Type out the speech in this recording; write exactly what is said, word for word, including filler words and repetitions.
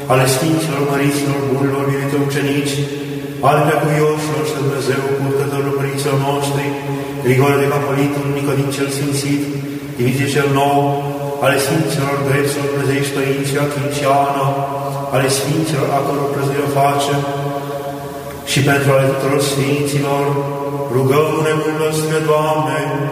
ale Sfinților, Măriților, Bunilor, iubite ucenici, ale preacuvioșilor și Dumnezeu, purtătorilor părinților noștri, Grigore de Capolitul, Nicodin cel Sfințit, Dimitrie cel Nou, ale Sfinților, Dreților, Dumnezeiești Părinții, Achim și Ana, ale Sfinților, a căror plăzire o facem, și pentru ale tuturor Sfinților, rugăm-ne, Bunul nostru, Doamne,